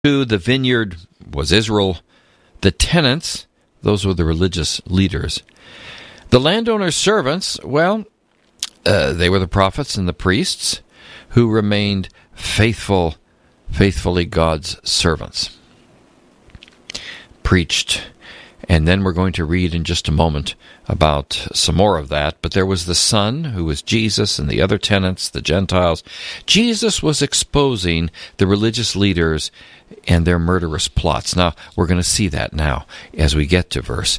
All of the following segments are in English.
The vineyard was Israel. The tenants, those were the religious leaders. The landowner's servants, well, they were the prophets and the priests who remained faithfully God's servants. Preached. And then we're going to read in just a moment about some more of that. But there was the Son, who was Jesus, and the other tenants, the Gentiles. Jesus was exposing the religious leaders and their murderous plots. Now, we're going to see that now as we get to verse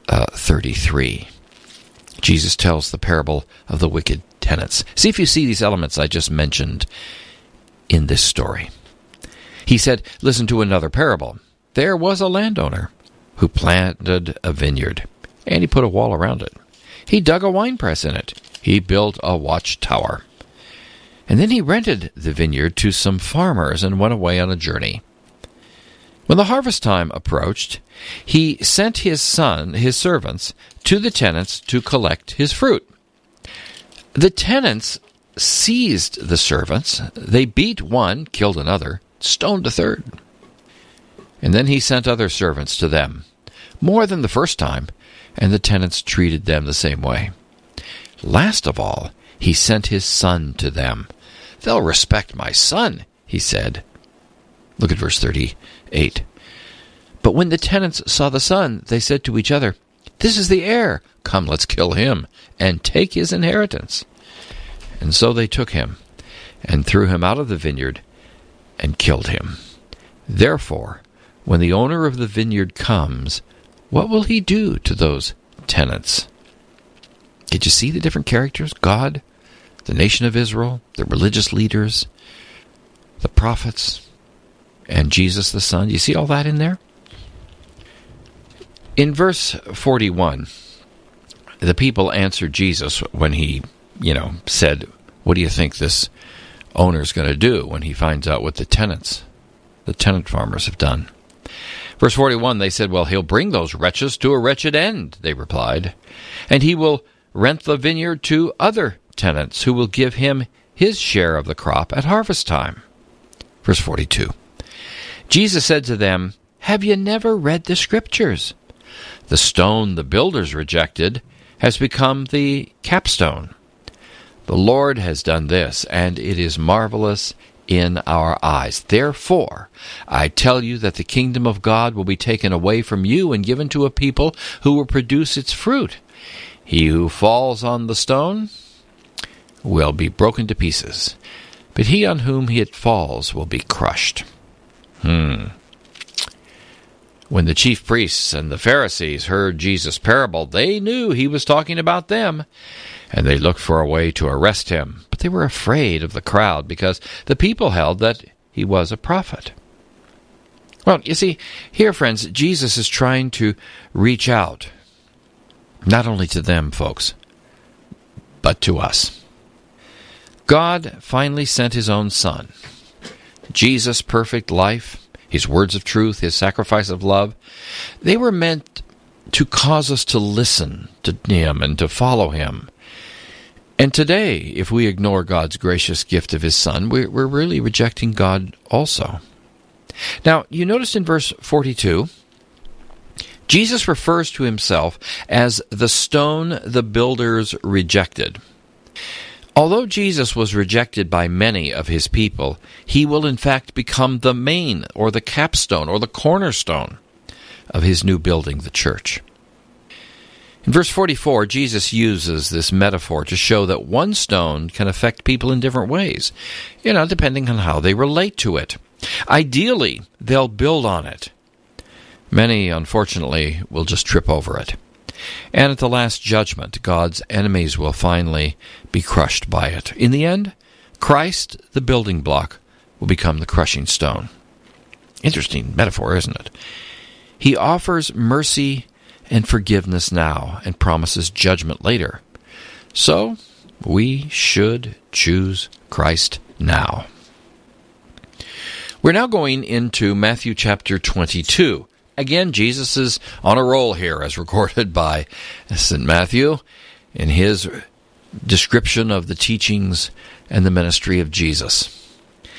33. Jesus tells the parable of the wicked tenants. See if you see these elements I just mentioned in this story. He said, listen to another parable. There was a landowner who planted a vineyard, and he put a wall around it. He dug a winepress in it. He built a watchtower. And then he rented the vineyard to some farmers and went away on a journey. When the harvest time approached, he sent his servants, to the tenants to collect his fruit. The tenants seized the servants. They beat one, killed another, stoned a third. And then he sent other servants to them, more than the first time, and the tenants treated them the same way. Last of all, he sent his son to them. They'll respect my son, he said. Look at verse 38. But when the tenants saw the son, they said to each other, this is the heir. Come, let's kill him and take his inheritance. And so they took him and threw him out of the vineyard and killed him. Therefore, when the owner of the vineyard comes, what will he do to those tenants? Did you see the different characters? God, the nation of Israel, the religious leaders, the prophets, and Jesus the Son. You see all that in there? In verse 41, the people answered Jesus when he, said, what do you think this owner's going to do when he finds out what the tenant farmers have done? Verse 41, they said, well, he'll bring those wretches to a wretched end, they replied, and he will rent the vineyard to other tenants who will give him his share of the crop at harvest time. Verse 42, Jesus said to them, have you never read the Scriptures? The stone the builders rejected has become the capstone. The Lord has done this, and it is marvelous in our eyes. Therefore, I tell you that the kingdom of God will be taken away from you and given to a people who will produce its fruit. He who falls on the stone will be broken to pieces, but he on whom it falls will be crushed. When the chief priests and the Pharisees heard Jesus' parable, they knew he was talking about them, and they looked for a way to arrest him. But they were afraid of the crowd because the people held that he was a prophet. Well, you see, here, friends, Jesus is trying to reach out, not only to them, folks, but to us. God finally sent his own Son. Jesus' perfect life, his words of truth, his sacrifice of love, they were meant to cause us to listen to him and to follow him. And today, if we ignore God's gracious gift of his Son, we're really rejecting God also. Now, you notice in verse 42, Jesus refers to himself as the stone the builders rejected. Although Jesus was rejected by many of his people, he will in fact become the main, or the capstone, or the cornerstone of his new building, the church. In verse 44, Jesus uses this metaphor to show that one stone can affect people in different ways, depending on how they relate to it. Ideally, they'll build on it. Many, unfortunately, will just trip over it. And at the last judgment, God's enemies will finally be crushed by it. In the end, Christ, the building block, will become the crushing stone. Interesting metaphor, isn't it? He offers mercy and forgiveness now and promises judgment later. So, we should choose Christ now. We're now going into Matthew chapter 22. Again, Jesus is on a roll here, as recorded by St. Matthew in his description of the teachings and the ministry of Jesus.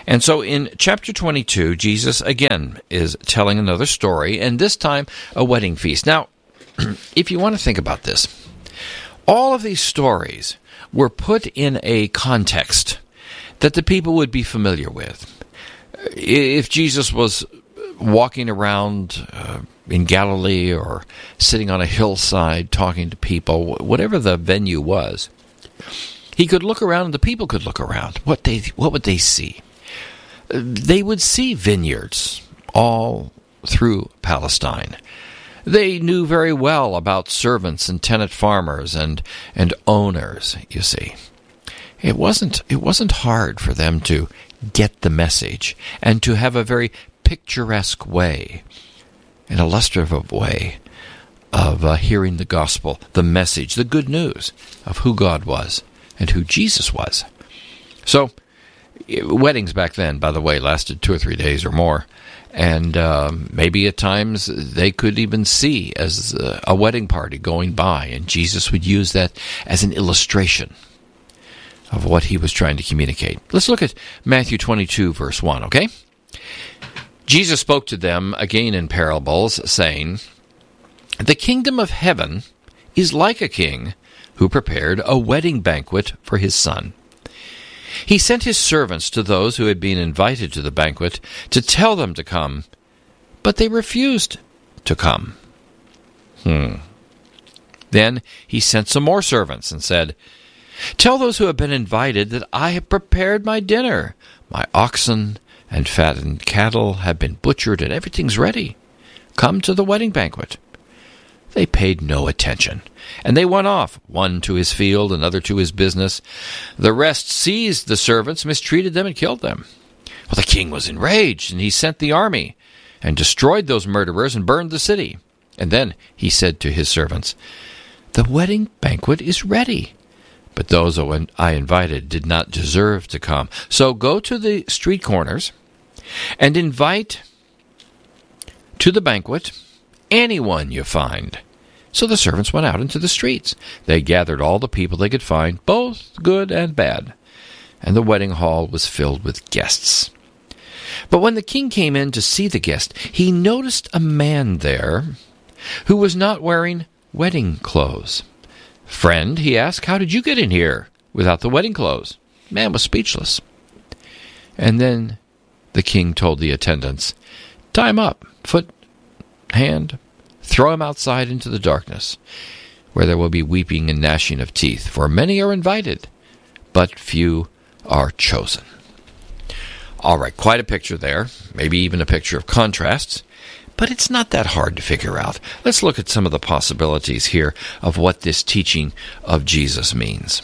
And so in chapter 22, Jesus again is telling another story, and this time a wedding feast. Now, if you want to think about this, all of these stories were put in a context that the people would be familiar with. If Jesus was walking around in Galilee or sitting on a hillside talking to people, whatever the venue was, he could look around and the people could look around. What would they see? They would see vineyards all through Palestine. They knew very well about servants and tenant farmers and owners, you see. It wasn't hard for them to get the message and to have a very picturesque way, an illustrative way of hearing the gospel, the message, the good news of who God was and who Jesus was. So, weddings back then, by the way, lasted 2 or 3 days or more. And maybe at times they could even see as a wedding party going by, and Jesus would use that as an illustration of what he was trying to communicate. Let's look at Matthew 22, verse 1, okay? Jesus spoke to them again in parables, saying, "The kingdom of heaven is like a king who prepared a wedding banquet for his son. He sent his servants to those who had been invited to the banquet to tell them to come, but they refused to come. Then he sent some more servants and said, 'Tell those who have been invited that I have prepared my dinner. My oxen and fattened cattle have been butchered and everything's ready. Come to the wedding banquet.' They paid no attention, and they went off, one to his field, another to his business. The rest seized the servants, mistreated them, and killed them. Well, the king was enraged, and he sent the army and destroyed those murderers and burned the city. And then he said to his servants, 'The wedding banquet is ready, but those I invited did not deserve to come. So go to the street corners and invite to the banquet anyone you find.' So the servants went out into the streets. They gathered all the people they could find, both good and bad, and the wedding hall was filled with guests. But when the king came in to see the guest, he noticed a man there who was not wearing wedding clothes. 'Friend,' he asked, 'how did you get in here without the wedding clothes?' The man was speechless. And then the king told the attendants, 'Tie him up, foot, hand, throw him outside into the darkness, where there will be weeping and gnashing of teeth, for many are invited, but few are chosen.'" All right, quite a picture there, maybe even a picture of contrasts, but it's not that hard to figure out. Let's look at some of the possibilities here of what this teaching of Jesus means.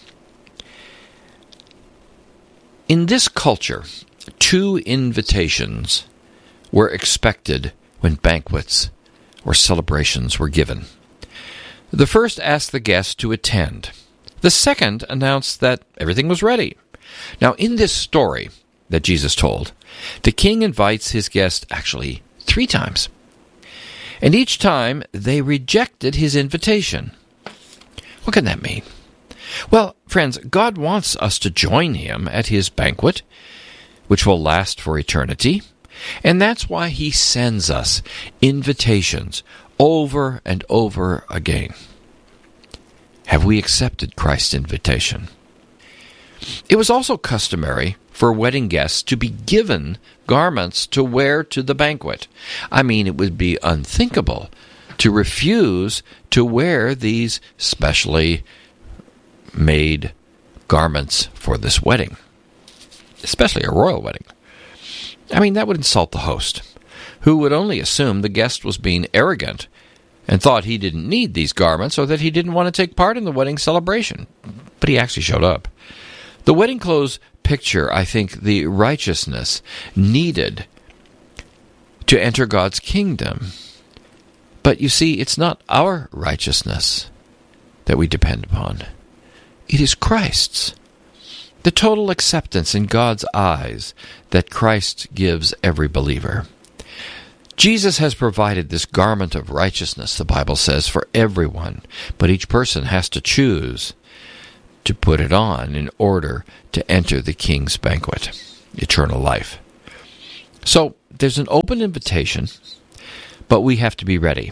In this culture, 2 invitations were expected when banquets or celebrations were given. The first asked the guests to attend. The second announced that everything was ready. Now, in this story that Jesus told, the king invites his guests actually 3 times. And each time they rejected his invitation. What can that mean? Well, friends, God wants us to join him at his banquet, which will last for eternity. And that's why he sends us invitations over and over again. Have we accepted Christ's invitation? It was also customary for wedding guests to be given garments to wear to the banquet. I mean, it would be unthinkable to refuse to wear these specially made garments for this wedding, especially a royal wedding. I mean, that would insult the host, who would only assume the guest was being arrogant and thought he didn't need these garments or that he didn't want to take part in the wedding celebration. But he actually showed up. The wedding clothes picture, I think, the righteousness needed to enter God's kingdom. But you see, it's not our righteousness that we depend upon. It is Christ's. The total acceptance in God's eyes that Christ gives every believer. Jesus has provided this garment of righteousness, the Bible says, for everyone, but each person has to choose to put it on in order to enter the king's banquet. eternal life. So there's an open invitation, but we have to be ready.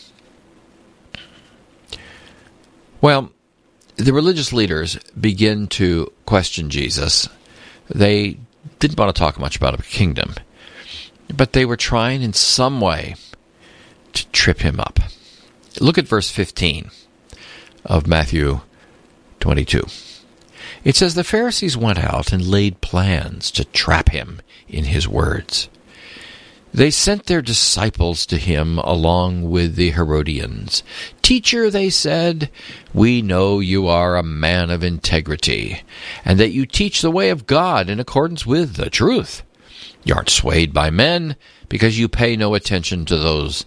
Well, the religious leaders begin to question Jesus. They didn't want to talk much about a kingdom, but they were trying in some way to trip him up. Look at verse 15 of Matthew 22. It says, "The Pharisees went out and laid plans to trap him in his words. They sent their disciples to him along with the Herodians. 'Teacher,' they said, 'we know you are a man of integrity, and that you teach the way of God in accordance with the truth. You aren't swayed by men, because you pay no attention to those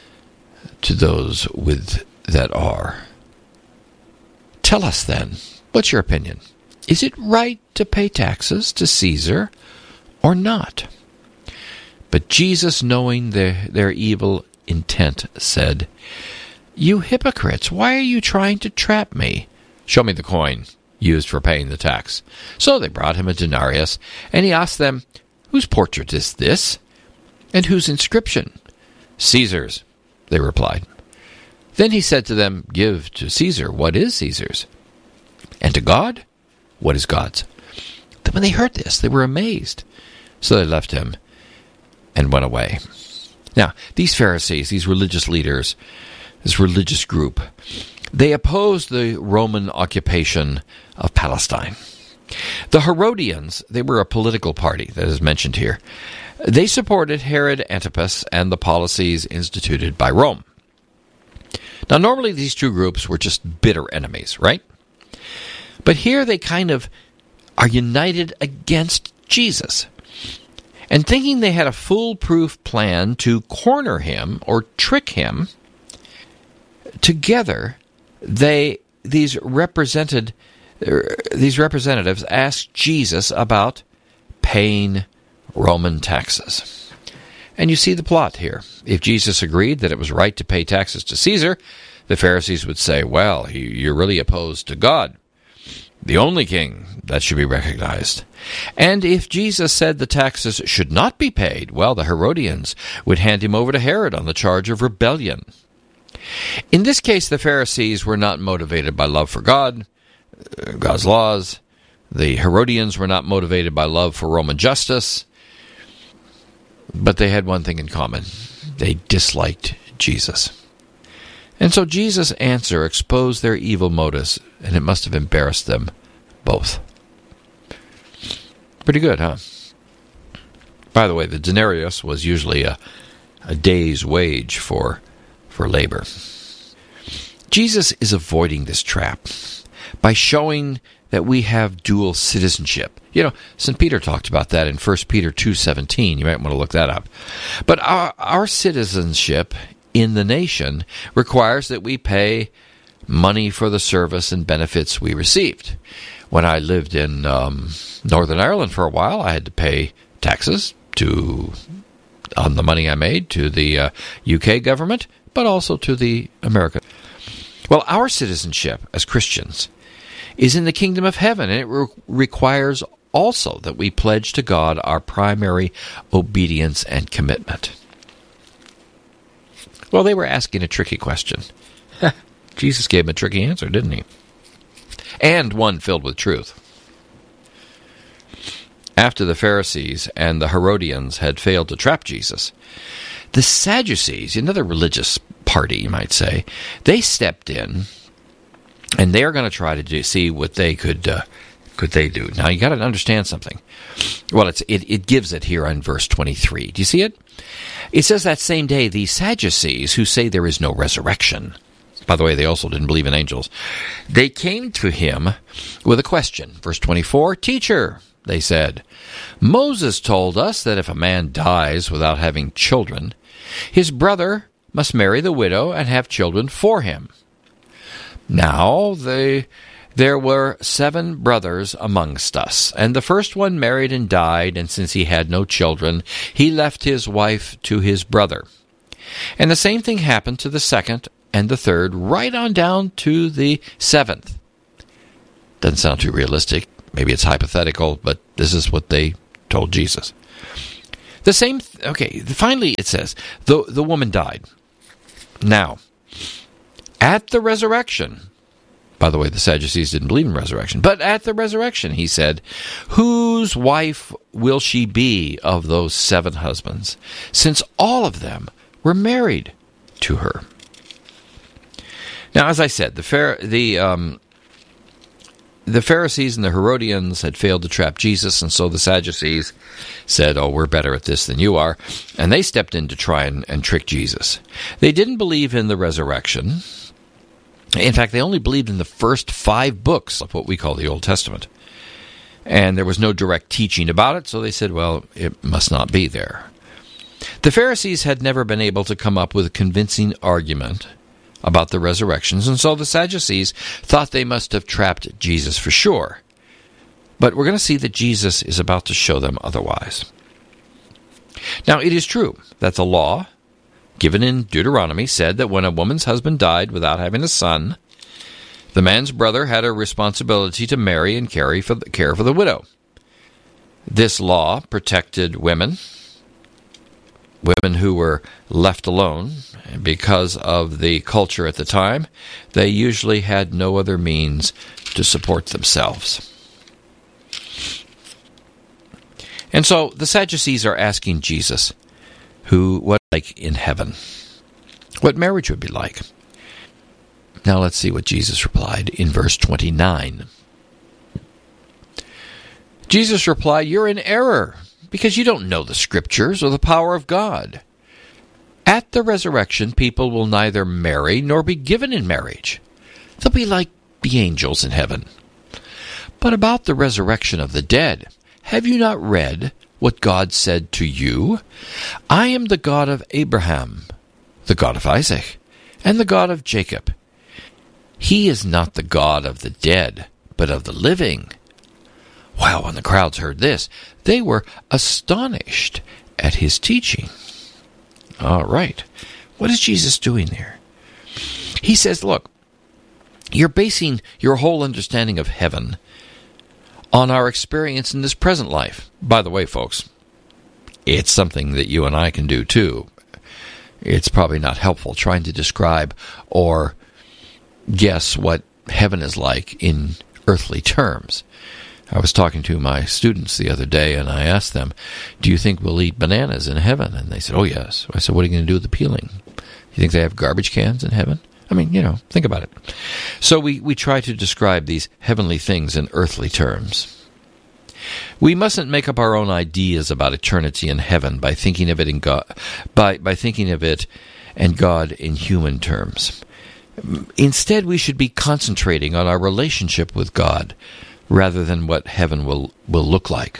with that are. Tell us then, what's your opinion? Is it right to pay taxes to Caesar or not?' But Jesus, knowing their evil intent, said, 'You hypocrites, why are you trying to trap me? Show me the coin used for paying the tax.' So they brought him a denarius, and he asked them, 'Whose portrait is this? And whose inscription?' 'Caesar's,' they replied. Then he said to them, 'Give to Caesar what is Caesar's, and to God what is God's.' Then when they heard this, they were amazed. So they left him and went away." Now, these Pharisees, these religious leaders, this religious group, they opposed the Roman occupation of Palestine. The Herodians, they were a political party that is mentioned here. They supported Herod Antipas and the policies instituted by Rome. Now, normally these two groups were just bitter enemies, right? But here they kind of are united against Jesus. And thinking they had a foolproof plan to corner him or trick him, together these representatives asked Jesus about paying Roman taxes. And you see the plot here. If Jesus agreed that it was right to pay taxes to Caesar, the Pharisees would say, "Well, you're really opposed to God, the only king that should be recognized." And if Jesus said the taxes should not be paid, well, the Herodians would hand him over to Herod on the charge of rebellion. In this case, the Pharisees were not motivated by love for God, God's laws. The Herodians were not motivated by love for Roman justice. But they had one thing in common. They disliked Jesus. And so Jesus' answer exposed their evil motives, and it must have embarrassed them both. Pretty good, huh? By the way, the denarius was usually a day's wage for labor. Jesus is avoiding this trap by showing that we have dual citizenship. You know, St. Peter talked about that in 1 Peter 2:17. You might want to look that up. But our citizenship in the nation requires that we pay money for the service and benefits we received. When I lived in Northern Ireland for a while, I had to pay taxes on the money I made to the UK government, but also to the American. Well, our citizenship as Christians is in the kingdom of heaven, and it requires also that we pledge to God our primary obedience and commitment. Well, they were asking a tricky question. Jesus gave them a tricky answer, didn't he? And one filled with truth. After the Pharisees and the Herodians had failed to trap Jesus, the Sadducees, another religious party, you might say, they stepped in, and they're going to try to see what they could they do. Now, you got to understand something. Well, it gives it here in verse 23. Do you see it? It says that same day, the Sadducees, who say there is no resurrection, by the way, they also didn't believe in angels, they came to him with a question. Verse 24, "Teacher," they said, "Moses told us that if a man dies without having children, his brother must marry the widow and have children for him. Now there were 7 brothers amongst us, and the first one married and died, and since he had no children, he left his wife to his brother. And the same thing happened to the second and the third, right on down to the 7th. Doesn't sound too realistic. Maybe it's hypothetical, but this is what they told Jesus. The same, finally it says, the woman died. Now, at the resurrection, by the way, the Sadducees didn't believe in resurrection, but at the resurrection, he said, whose wife will she be of those 7 husbands, since all of them were married to her? Now, as I said, the Pharisees and the Herodians had failed to trap Jesus, and so the Sadducees said, oh, we're better at this than you are, and they stepped in to try and trick Jesus. They didn't believe in the resurrection. In fact, they only believed in the first 5 books of what we call the Old Testament. And there was no direct teaching about it, so they said, well, it must not be there. The Pharisees had never been able to come up with a convincing argument about the resurrections, and so the Sadducees thought they must have trapped Jesus for sure. But we're going to see that Jesus is about to show them otherwise. Now, it is true that the law given in Deuteronomy said that when a woman's husband died without having a son, the man's brother had a responsibility to marry and care for the widow. This law protected women who were left alone. Because of the culture at the time, they usually had no other means to support themselves. And so the Sadducees are asking Jesus, what like in heaven? What marriage would be like? Now let's see what Jesus replied in verse 29. Jesus replied, you're in error, because you don't know the Scriptures or the power of God. At the resurrection, people will neither marry nor be given in marriage. They'll be like the angels in heaven. But about the resurrection of the dead, have you not read what God said to you? I am the God of Abraham, the God of Isaac, and the God of Jacob. He is not the God of the dead, but of the living. Wow, when the crowds heard this, they were astonished at his teaching. All right, what is Jesus doing there? He says, look, you're basing your whole understanding of heaven on our experience in this present life. By the way, folks, it's something that you and I can do too. It's probably not helpful trying to describe or guess what heaven is like in earthly terms. I was talking to my students the other day, and I asked them, do you think we'll eat bananas in heaven? And they said, oh, yes. I said, what are you going to do with the peeling? You think they have garbage cans in heaven? I mean, think about it. So we try to describe these heavenly things in earthly terms. We mustn't make up our own ideas about eternity in heaven by thinking of it in God, by thinking of it and God in human terms. Instead, we should be concentrating on our relationship with God rather than what heaven will look like.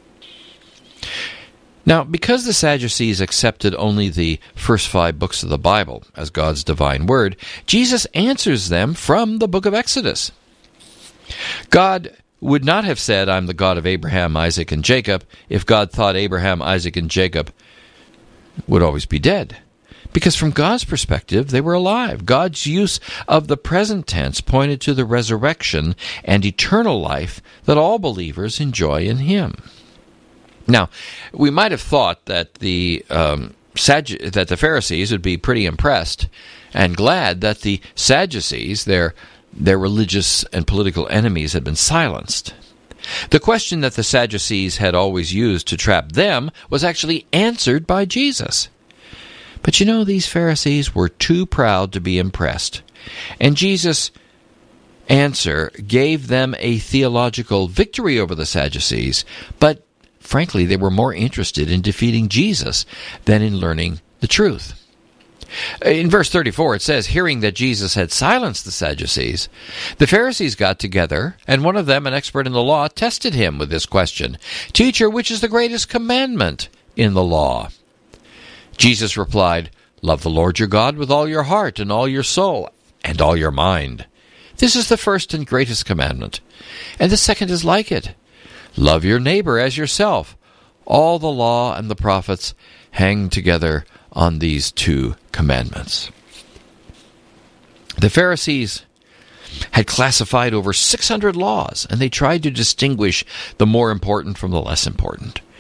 Now, because the Sadducees accepted only the first 5 books of the Bible as God's divine word, Jesus answers them from the book of Exodus. God would not have said, I'm the God of Abraham, Isaac, and Jacob, if God thought Abraham, Isaac, and Jacob would always be dead. Because from God's perspective, they were alive. God's use of the present tense pointed to the resurrection and eternal life that all believers enjoy in Him. Now, we might have thought that the Pharisees would be pretty impressed and glad that the Sadducees, their religious and political enemies, had been silenced. The question that the Sadducees had always used to trap them was actually answered by Jesus. But these Pharisees were too proud to be impressed. And Jesus' answer gave them a theological victory over the Sadducees, but frankly, they were more interested in defeating Jesus than in learning the truth. In verse 34, it says, hearing that Jesus had silenced the Sadducees, the Pharisees got together, and one of them, an expert in the law, tested him with this question, Teacher, which is the greatest commandment in the law? Jesus replied, Love the Lord your God with all your heart and all your soul and all your mind. This is the first and greatest commandment. And the second is like it. Love your neighbor as yourself. All the law and the prophets hang together on these 2 commandments. The Pharisees had classified over 600 laws, and they tried to distinguish the more important from the less important.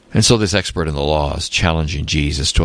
And so this expert in the law is challenging Jesus to